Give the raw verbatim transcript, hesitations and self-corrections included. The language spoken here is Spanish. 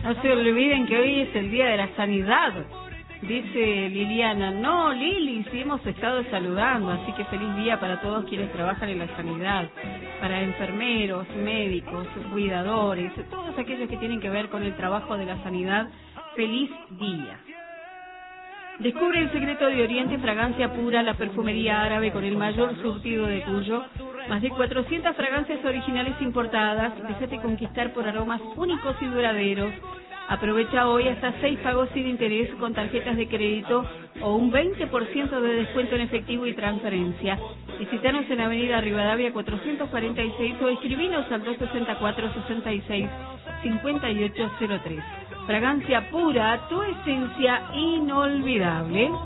No se olviden que hoy es el Día de la Sanidad. Dice Liliana, no Lili, sí hemos estado saludando, así que feliz día para todos quienes trabajan en la sanidad, para enfermeros, médicos, cuidadores, todos aquellos que tienen que ver con el trabajo de la sanidad, feliz día. Descubre el secreto de Oriente, fragancia pura, la perfumería árabe con el mayor surtido de Cuyo. Más de cuatrocientas fragancias originales importadas. Déjate conquistar por aromas únicos y duraderos. Aprovecha hoy hasta seis pagos sin interés con tarjetas de crédito o un veinte por ciento de descuento en efectivo y transferencia. Visítanos en Avenida Rivadavia cuatrocientos cuarenta y seis o escribinos al dos sesenta y cuatro, sesenta y seis, cincuenta y ocho cero tres. Fragancia pura, tu esencia inolvidable.